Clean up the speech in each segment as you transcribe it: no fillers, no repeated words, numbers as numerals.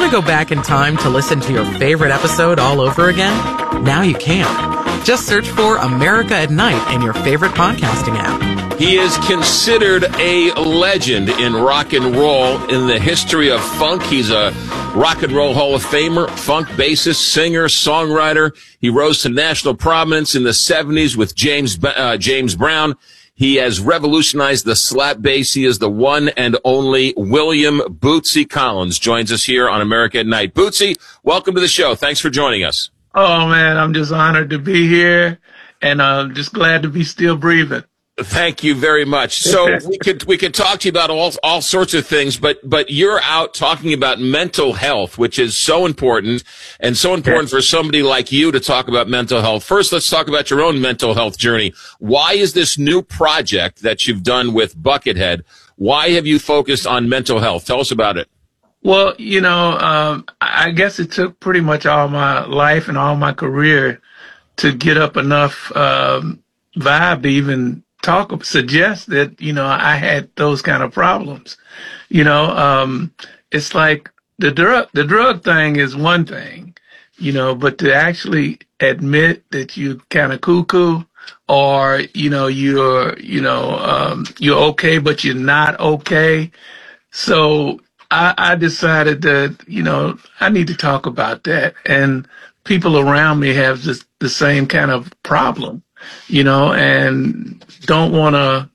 Want to go back in time to listen to your favorite episode all over again? Now you can. Just search for America at Night in your favorite podcasting app. He is considered a legend in rock and roll in the history of funk. He's a Rock and Roll Hall of Famer, funk bassist, singer, songwriter. He rose to national prominence in the 70s with James Brown. He has revolutionized the slap bass. He is the one and only William Bootsy Collins. Joins us here on America at Night. Bootsy, welcome to the show. Thanks for joining us. Oh, man, I'm just honored to be here, and I'm just glad to be still breathing. Thank you very much. So we could talk to you about all sorts of things, but you're out talking about mental health, which is so important, and so important for somebody like you to talk about mental health. First, let's talk about your own mental health journey. Why is this new project that you've done with Buckethead, why have you focused on mental health? Tell us about it. Well, I guess it took pretty much all my life and all my career to get up enough vibe to even suggest that, I had those kind of problems. It's like the drug thing is one thing, but to actually admit that you kind of cuckoo, or, you're okay, but you're not okay. So I decided that, I need to talk about that. And people around me have the same kind of problem, and don't want to,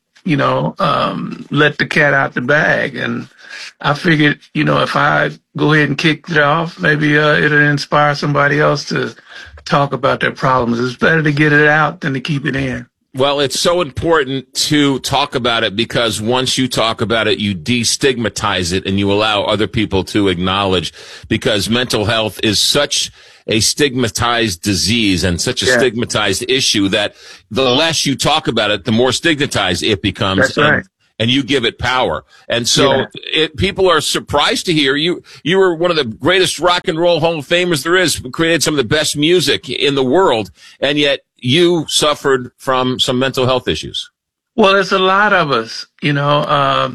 let the cat out the bag. And I figured, if I go ahead and kick it off, maybe it'll inspire somebody else to talk about their problems. It's better to get it out than to keep it in. Well, it's so important to talk about it because once you talk about it, you destigmatize it and you allow other people to acknowledge, because mental health is such a stigmatized disease and such a stigmatized issue that the less you talk about it, the more stigmatized it becomes. That's right. And you give it power. And so people are surprised to hear you were one of the greatest rock and roll Hall of Famers there is, created some of the best music in the world, and yet you suffered from some mental health issues. Well, there's a lot of us, that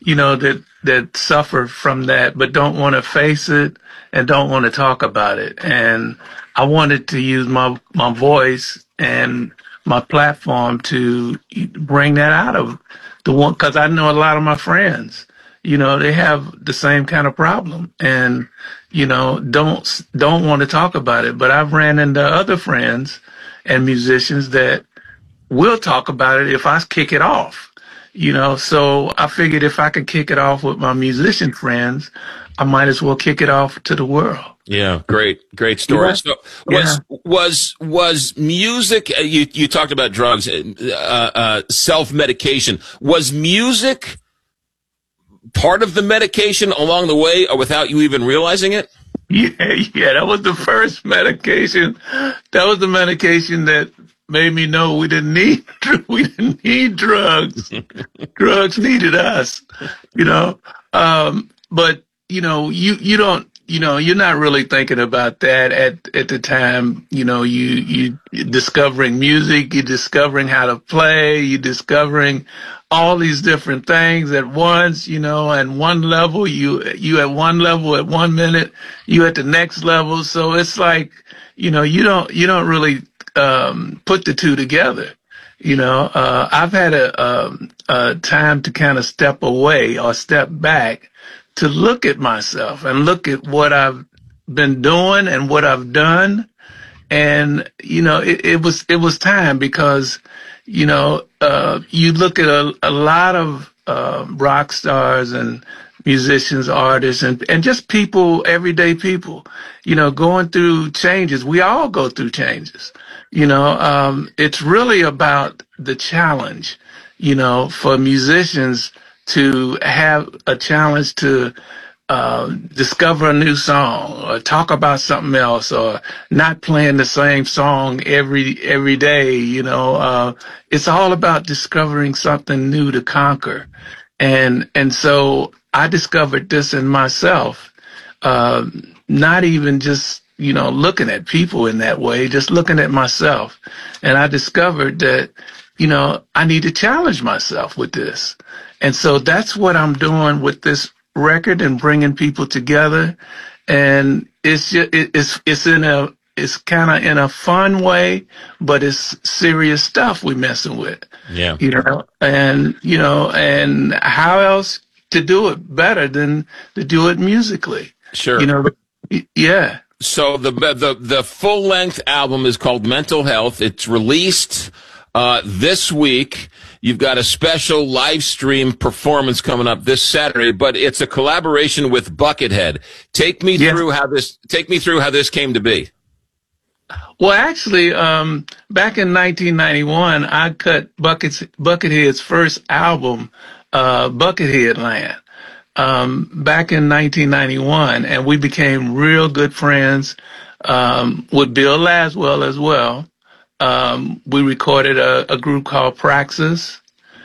suffer from that, but don't want to face it and don't want to talk about it. And I wanted to use my voice and my platform to bring that out of the one, because I know a lot of my friends, they have the same kind of problem and, don't want to talk about it. But I've ran into other friends and musicians that will talk about it if I kick it off, so I figured if I could kick it off with my musician friends, I might as well kick it off to the world. Yeah, great story. So was music, you talked about drugs, self-medication. Was music part of the medication along the way or without you even realizing it? Yeah, that was the first medication. That was the medication that made me know we didn't need drugs. Drugs needed us, but you don't, you're not really thinking about that at the time. You discovering music, you're discovering how to play, you're discovering all these different things at once, and one level, you at one level at 1 minute, you at the next level. So it's like, you don't really put the two together. I've had a time to kind of step away or step back to look at myself and look at what I've been doing and what I've done. And, it was time because, you look at a lot of rock stars and musicians, artists, and just people, everyday people, going through changes. We all go through changes. It's really about the challenge, for musicians to have a challenge to discover a new song or talk about something else or not playing the same song every day. It's all about discovering something new to conquer. And so I discovered this in myself, not even just, looking at people in that way, just looking at myself. And I discovered that, I need to challenge myself with this. And so that's what I'm doing with this record and bringing people together and it's kind of in a fun way, but it's serious stuff we messing with. Yeah. And how else to do it better than to do it musically? Sure. Yeah. So the full length album is called Mental Health. It's released this week. You've got a special live stream performance coming up this Saturday, but it's a collaboration with Buckethead. Take me through how this came to be. Well, actually, back in 1991, I cut Buckethead's first album, Buckethead Land, back in 1991, and we became real good friends with Bill Laswell as well. We recorded a group called Praxis,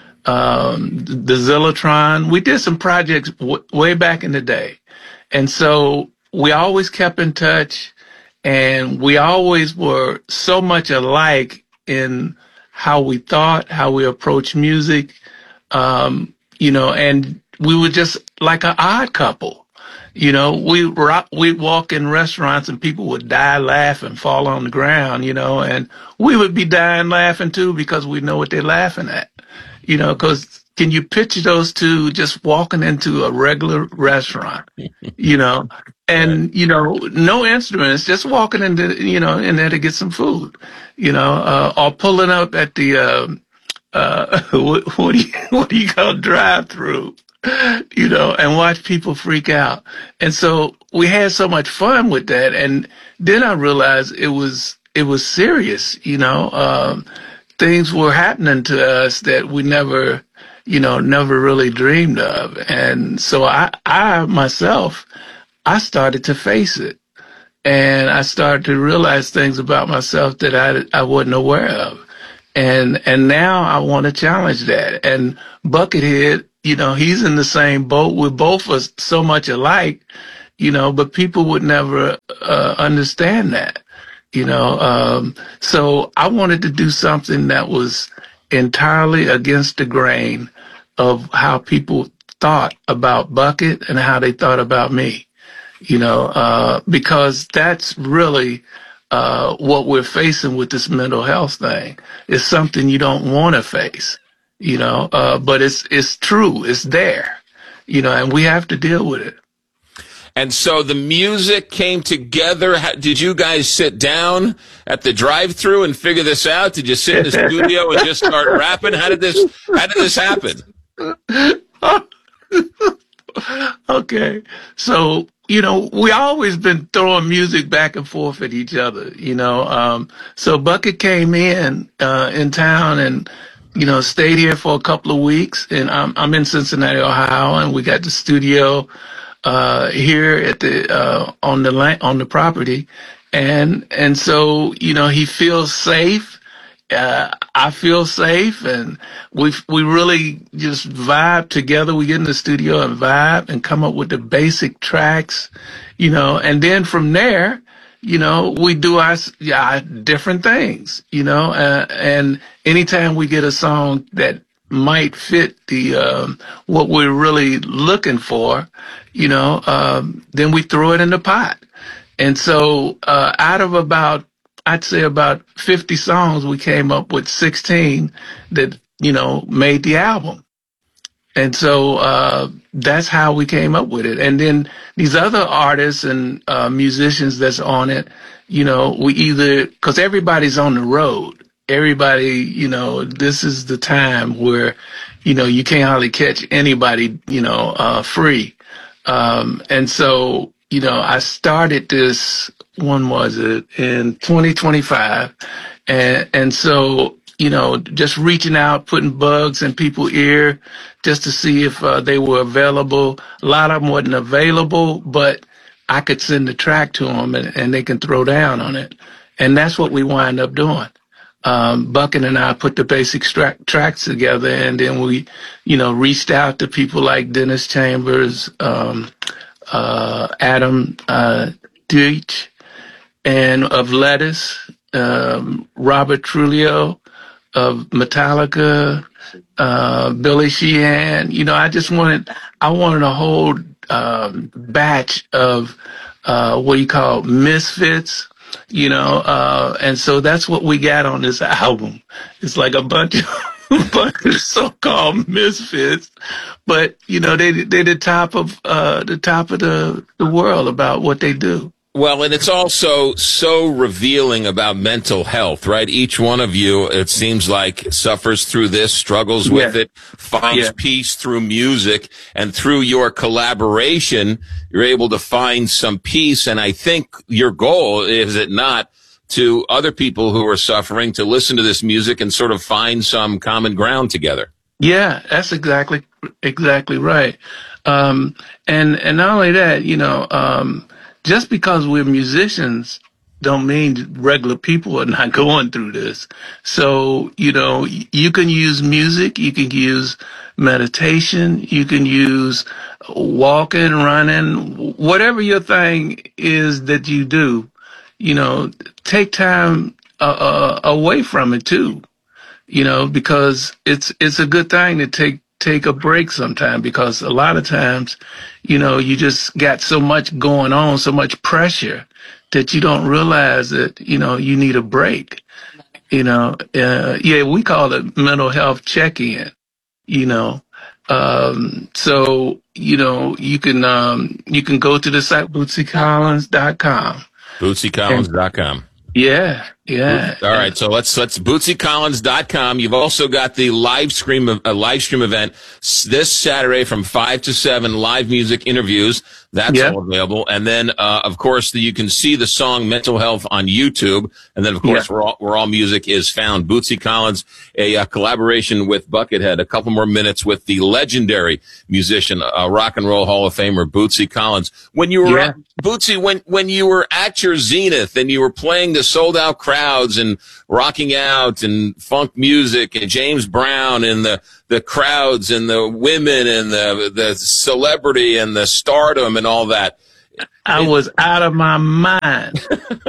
the Zillotron. We did some projects way back in the day. And so we always kept in touch, and we always were so much alike in how we thought, how we approached music, and we were just like an odd couple. We'd walk in restaurants and people would die laughing, fall on the ground, and we would be dying laughing too because we know what they're laughing at, because can you picture those two just walking into a regular restaurant, and, no instruments, just walking into, in there to get some food, or pulling up at the, what do you call drive-through? And watch people freak out. And so we had so much fun with that. And then I realized it was serious, things were happening to us that we never really dreamed of. And so I myself, I started to face it, and I started to realize things about myself that I wasn't aware of. And now I want to challenge that. And Buckethead, he's in the same boat. We're both so much alike, but people would never understand that, So I wanted to do something that was entirely against the grain of how people thought about Bucket and how they thought about me, because that's really what we're facing with this mental health thing. It's something you don't want to face. But it's true. It's there, and we have to deal with it. And so the music came together. Did you guys sit down at the drive-thru and figure this out? Did you sit in the studio and just start rapping? How did this happen? Okay. So, we always been throwing music back and forth at each other, so Bucket came in town and, stayed here for a couple of weeks, and I'm in Cincinnati, Ohio, and we got the studio here at the on the property, and so he feels safe. I feel safe, and we really just vibe together. We get in the studio and vibe and come up with the basic tracks, and then from there, we do our different things, and anytime we get a song that might fit the what we're really looking for, then we throw it in the pot. And so out of I'd say about 50 songs, we came up with 16 that, made the album. And so that's how we came up with it. And then these other artists and musicians that's on it, we either, because everybody's on the road. Everybody, this is the time where, you can't hardly catch anybody, free. And so, I started this, when was it? In 2025. And so, just reaching out, putting bugs in people's ear just to see if they were available. A lot of them wasn't available, but I could send the track to them and they can throw down on it. And that's what we wind up doing. Bucket and I put the basic tracks together, and then we, reached out to people like Dennis Chambers, Adam Deitch, and of Lettuce, Robert Trujillo of Metallica, Billy Sheehan. I wanted a whole batch of what do you call misfits, and so that's what we got on this album. It's like a bunch of so-called misfits, but they're the top of the world about what they do. Well, and it's also so revealing about mental health, right? Each one of you, it seems like, suffers through this, struggles with it, finds peace through music, and through your collaboration, you're able to find some peace. And I think your goal, is it not, to other people who are suffering to listen to this music and sort of find some common ground together? Yeah, that's exactly right. And not only that, just because we're musicians don't mean regular people are not going through this. So, you can use music, you can use meditation, you can use walking, running, whatever your thing is that you do, take time away from it too, because it's a good thing to take a break sometime, because a lot of times, you just got so much going on, so much pressure that you don't realize that, you need a break. We call it mental health check-in, so, you can go to the site, BootsyCollins.com. BootsyCollins.com. Yeah. All right, so let's BootsyCollins.com. You've also got the live stream event this Saturday from 5 to 7, live music interviews. That's all available. And then, of course, you can see the song Mental Health on YouTube. And then, of course, where all music is found. Bootsy Collins, a collaboration with Buckethead. A couple more minutes with the legendary musician, Rock and Roll Hall of Famer, Bootsy Collins. When you were Bootsy, when you were at your zenith and you were playing the sold out crowds and rocking out and funk music and James Brown and the crowds and the women and the celebrity and the stardom and all that, I was out of my mind.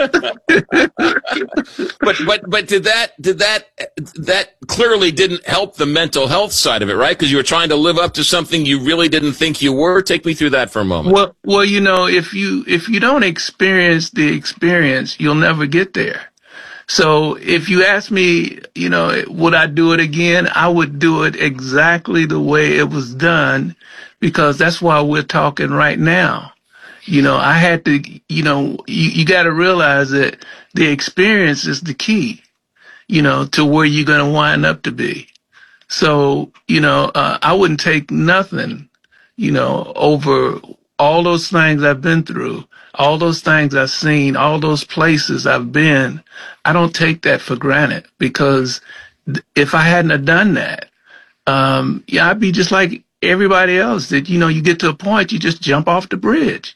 but did that clearly didn't help the mental health side of it, right? Because you were trying to live up to something you really didn't think you were. Take me through that for a moment. Well, if you don't experience the experience, you'll never get there. So if you ask me, would I do it again? I would do it exactly the way it was done, because that's why we're talking right now. I had to, you got to realize that the experience is the key, to where you're going to wind up to be. So, I wouldn't take nothing, over all those things I've been through, all those things I've seen, all those places I've been. I don't take that for granted, because if I hadn't have done that, I'd be just like everybody else that, you get to a point, you just jump off the bridge,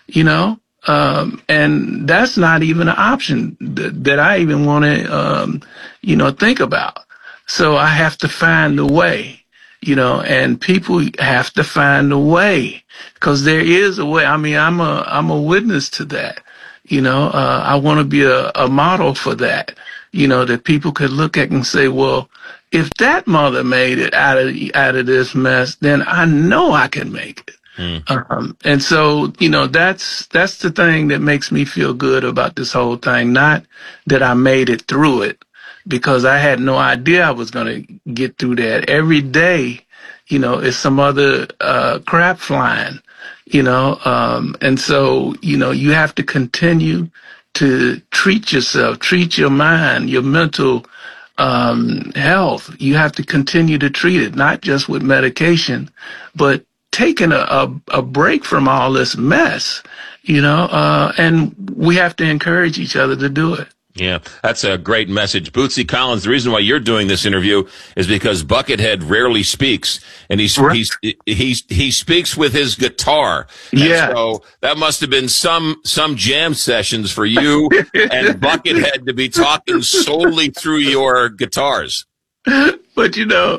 and that's not even an option that I even want to, think about. So I have to find a way, and people have to find a way, because there is a way. I mean, I'm a witness to that. I want to be a model for that, that people could look at and say, well, if that mother made it out of this mess, then I know I can make it. And so, that's the thing that makes me feel good about this whole thing. Not that I made it through it, because I had no idea I was going to get through that. Every day, is some other crap flying, and so, you have to continue to treat yourself, treat your mind, your mental health. You have to continue to treat it, not just with medication, but taking a break from all this mess, and we have to encourage each other to do it. Yeah, that's a great message. Bootsy Collins, the reason why you're doing this interview is because Buckethead rarely speaks, and he speaks with his guitar. And so that must have been some jam sessions for you and Buckethead to be talking solely through your guitars. But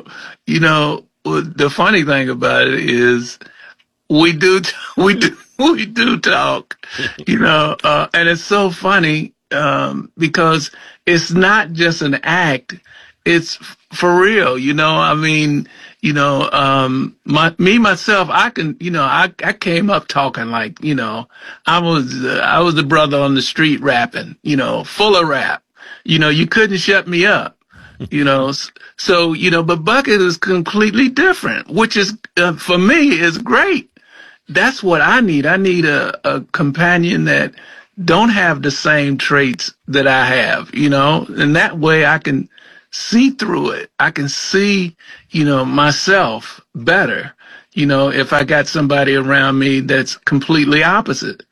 the funny thing about it is we do talk, and it's so funny. Because it's not just an act, it's for real, I mean, Myself, I can, I came up talking like, I was the brother on the street rapping, full of rap. You couldn't shut me up, So, but Bucket is completely different, which is, for me, is great. That's what I need. I need a companion that don't have the same traits that I have, and that way I can see through it. I can see, myself better, if I got somebody around me that's completely opposite,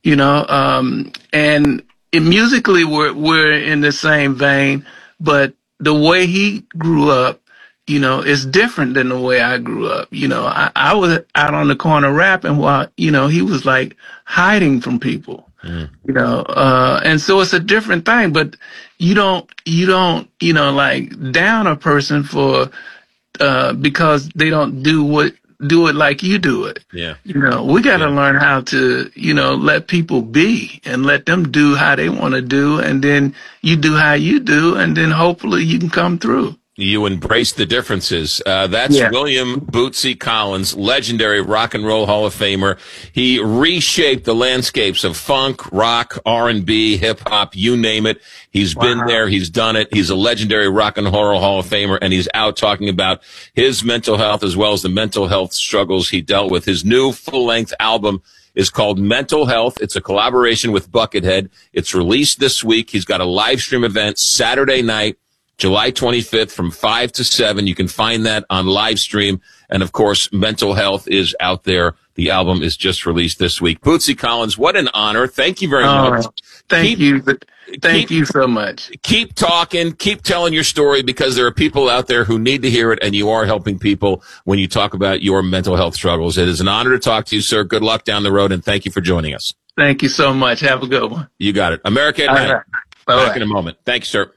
and musically we're in the same vein, but the way he grew up, is different than the way I grew up. I was out on the corner rapping while, he was like hiding from people. And so it's a different thing, but you don't, like down a person for, because they don't do it like you do it. Yeah. We got to learn how to, let people be and let them do how they want to do. And then you do how you do. And then hopefully you can come through. You embrace the differences. That's William Bootsy Collins, legendary rock and roll Hall of Famer. He reshaped the landscapes of funk, rock, R&B, hip hop, you name it. He's been there. He's done it. He's a legendary rock and roll Hall of Famer, and he's out talking about his mental health as well as the mental health struggles he dealt with. His new full-length album is called Mental Health. It's a collaboration with Buckethead. It's released this week. He's got a live stream event Saturday night, July 25th from 5 to 7. You can find that on live stream. And, of course, Mental Health is out there. The album is just released this week. Bootsy Collins, what an honor. Thank you very much. Thank you so much. Keep talking. Keep telling your story, because there are people out there who need to hear it, and you are helping people when you talk about your mental health struggles. It is an honor to talk to you, sir. Good luck down the road, and thank you for joining us. Thank you so much. Have a good one. You got it. America at Night. Back in a moment. Thanks, sir.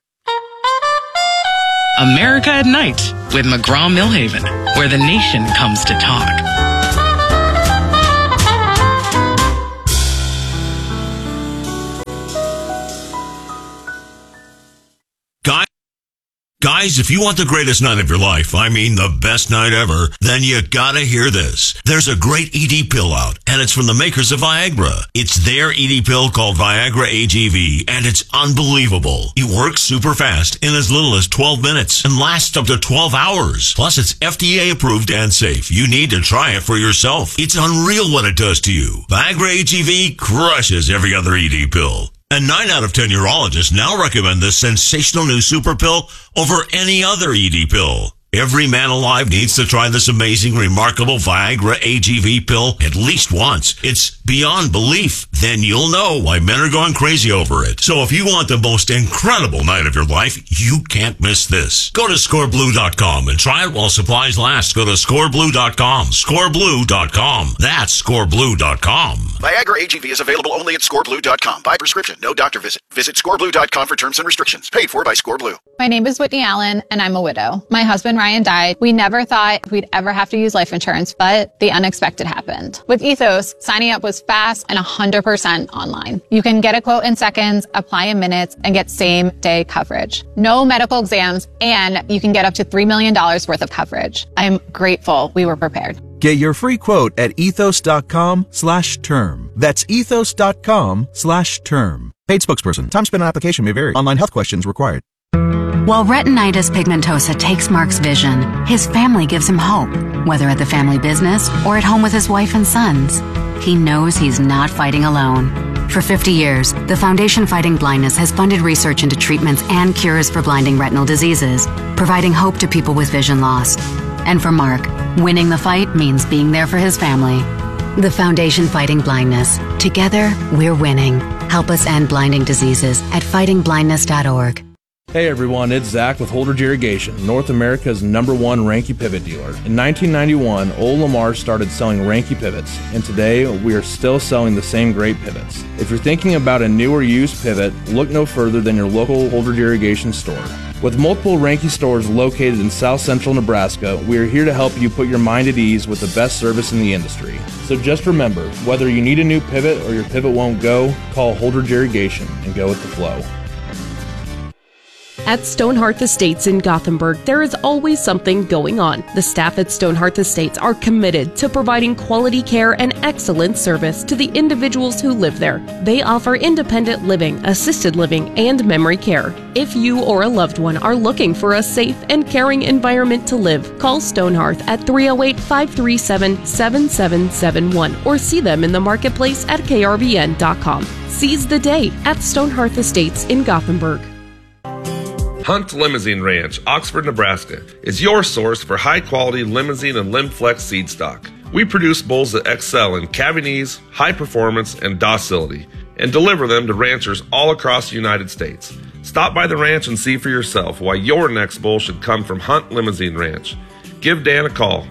America at Night with McGraw-Milhaven, where the nation comes to talk. Guys, if you want the greatest night of your life, I mean the best night ever, then you gotta hear this. There's a great ED pill out, and it's from the makers of Viagra. It's their ED pill called Viagra AGV, and it's unbelievable. It works super fast in as little as 12 minutes and lasts up to 12 hours. Plus, it's FDA approved and safe. You need to try it for yourself. It's unreal what it does to you. Viagra AGV crushes every other ED pill. And 9 out of 10 urologists now recommend this sensational new super pill over any other ED pill. Every man alive needs to try this amazing, remarkable Viagra AGV pill at least once. It's beyond belief. Then you'll know why men are going crazy over it. So if you want the most incredible night of your life, you can't miss this. Go to scoreblue.com and try it while supplies last. Go to scoreblue.com. Scoreblue.com. That's scoreblue.com. Viagra AGV is available only at scoreblue.com. By prescription, no doctor visit. Visit scoreblue.com for terms and restrictions. Paid for by Scoreblue. My name is Whitney Allen, and I'm a widow. My husband, Ryan, died. We never thought we'd ever have to use life insurance, but the unexpected happened. With Ethos, signing up was fast and 100% online. You can get a quote in seconds, apply in minutes, and get same-day coverage. No medical exams, and you can get up to $3 million worth of coverage. I'm grateful we were prepared. Get your free quote at ethos.com/term. That's ethos.com/term. Paid spokesperson. Time spent on application may vary. Online health questions required. While retinitis pigmentosa takes Mark's vision, his family gives him hope, whether at the family business or at home with his wife and sons. He knows he's not fighting alone. For 50 years, the Foundation Fighting Blindness has funded research into treatments and cures for blinding retinal diseases, providing hope to people with vision loss. And for Mark, winning the fight means being there for his family. The Foundation Fighting Blindness. Together, we're winning. Help us end blinding diseases at fightingblindness.org. Hey everyone, it's Zach with Holdridge Irrigation, North America's #1 Ranke pivot dealer. In 1991, Old Lamar started selling Ranke pivots, and today we are still selling the same great pivots. If you're thinking about a new or used pivot, look no further than your local Holdridge Irrigation store. With multiple Ranke stores located in South Central Nebraska, we are here to help you put your mind at ease with the best service in the industry. So just remember, whether you need a new pivot or your pivot won't go, call Holdridge Irrigation and go with the flow. At Stonehearth Estates in Gothenburg, there is always something going on. The staff at Stonehearth Estates are committed to providing quality care and excellent service to the individuals who live there. They offer independent living, assisted living, and memory care. If you or a loved one are looking for a safe and caring environment to live, call Stonehearth at 308-537-7771 or see them in the marketplace at krbn.com. Seize the day at Stonehearth Estates in Gothenburg. Hunt Limousine Ranch, Oxford, Nebraska, is your source for high-quality limousine and Limflex seed stock. We produce bulls that excel in calving ease, high performance, and docility, and deliver them to ranchers all across the United States. Stop by the ranch and see for yourself why your next bull should come from Hunt Limousine Ranch. Give Dan a call,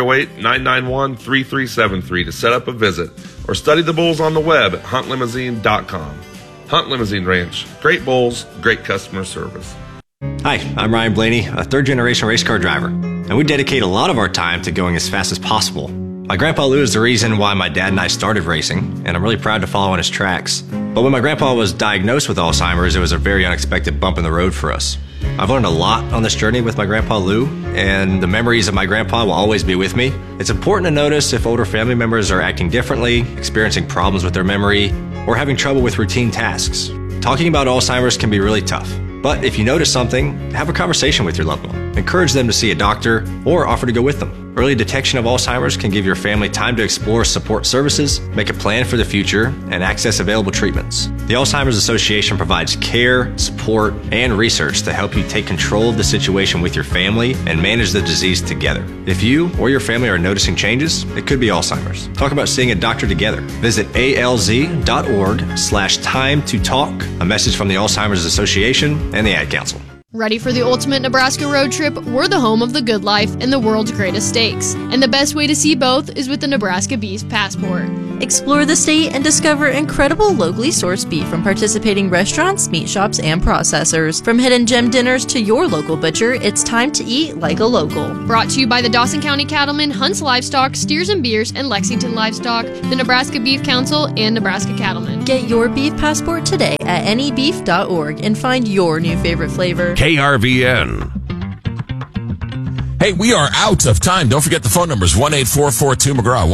308-991-3373 to set up a visit, or study the bulls on the web at huntlimousine.com. Hunt Limousine Ranch, great bulls, great customer service. Hi, I'm Ryan Blaney, a third-generation race car driver, and we dedicate a lot of our time to going as fast as possible. My Grandpa Lou is the reason why my dad and I started racing, and I'm really proud to follow in his tracks. But when my grandpa was diagnosed with Alzheimer's, it was a very unexpected bump in the road for us. I've learned a lot on this journey with my Grandpa Lou, and the memories of my grandpa will always be with me. It's important to notice if older family members are acting differently, experiencing problems with their memory, or having trouble with routine tasks. Talking about Alzheimer's can be really tough. But if you notice something, have a conversation with your loved one. Encourage them to see a doctor or offer to go with them. Early detection of Alzheimer's can give your family time to explore support services, make a plan for the future, and access available treatments. The Alzheimer's Association provides care, support, and research to help you take control of the situation with your family and manage the disease together. If you or your family are noticing changes, it could be Alzheimer's. Talk about seeing a doctor together. Visit alz.org/time to talk. A message from the Alzheimer's Association and the Ad Council. Ready for the ultimate Nebraska road trip? We're the home of the good life and the world's greatest stakes. And the best way to see both is with the Nebraska Beef Passport. Explore the state and discover incredible locally sourced beef from participating restaurants, meat shops, and processors. From hidden gem dinners to your local butcher, it's time to eat like a local. Brought to you by the Dawson County Cattlemen, Hunts Livestock, Steers and Beers, and Lexington Livestock, the Nebraska Beef Council, and Nebraska Cattlemen. Get your beef passport today at anybeef.org and find your new favorite flavor. KRVN. Hey, we are out of time. Don't forget the phone numbers, 1-844-2-McGraw,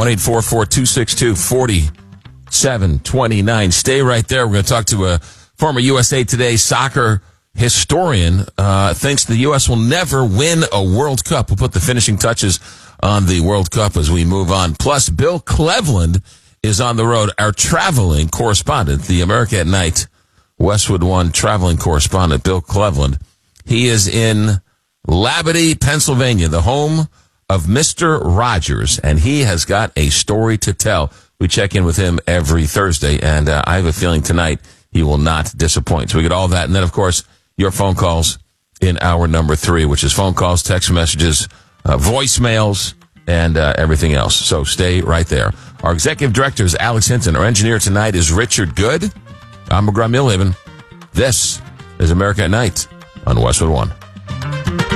1-844-262-4729. Stay right there. We're going to talk to a former USA Today soccer historian. Thinks the U.S. will never win a World Cup. We'll put the finishing touches on the World Cup as we move on. Plus, Bill Cleveland is on the road, our traveling correspondent, the America at Night Westwood One traveling correspondent, Bill Cleveland. He is in Labadie, Pennsylvania, the home of Mr. Rogers, and he has got a story to tell. We check in with him every Thursday, and I have a feeling tonight he will not disappoint. So we get all that, and then, of course, your phone calls in hour number 3, which is phone calls, text messages, voicemails, and everything else. So stay right there. Our executive director is Alex Hinton. Our engineer tonight is Richard Good. I'm McGraw Millhaven. This is America at Night on Westwood One.